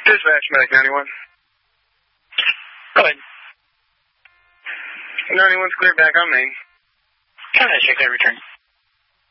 Dispatch, Medic 91. Go ahead. 91's clear back on main. Can I check that return?